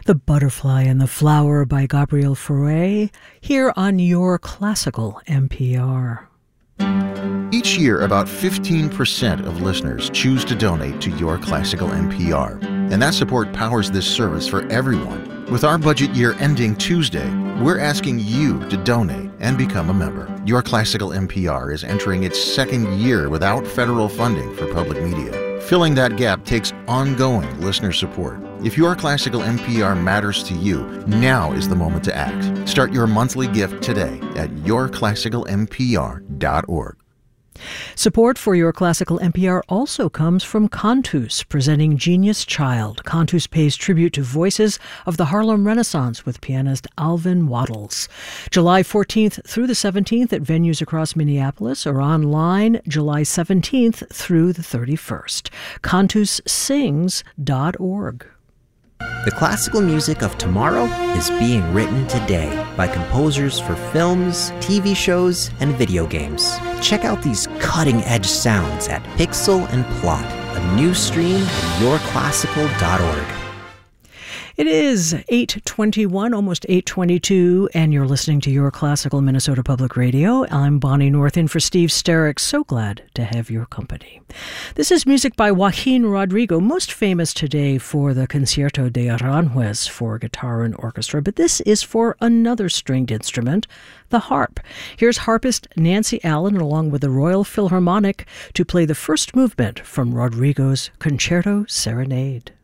The Butterfly and the Flower by Gabriel Fauré, here on Your Classical NPR. Each year, about 15% of listeners choose to donate to Your Classical NPR, and that support powers this service for everyone. With our budget year ending Tuesday, we're asking you to donate and become a member. Your Classical NPR is entering its second year without federal funding for public media. Filling that gap takes ongoing listener support. If Your Classical NPR matters to you, now is the moment to act. Start your monthly gift today at yourclassicalnpr.org. Support for Your Classical NPR also comes from Cantus, presenting Genius Child. Cantus pays tribute to voices of the Harlem Renaissance with pianist Alvin Waddles. July 14th through the 17th at venues across Minneapolis, or online July 17th through the 31st. CantusSings.org. The classical music of tomorrow is being written today by composers for films, TV shows, and video games. Check out these cutting-edge sounds at Pixel and Plot, a new stream at yourclassical.org. It is 8:21, almost 8:22, and you're listening to Your Classical Minnesota Public Radio. I'm Bonnie North in for Steve Sterrick. So glad to have your company. This is music by Joaquin Rodrigo, most famous today for the Concierto de Aranjuez for guitar and orchestra, but this is for another stringed instrument, the harp. Here's harpist Nancy Allen along with the Royal Philharmonic to play the first movement from Rodrigo's Concerto Serenade.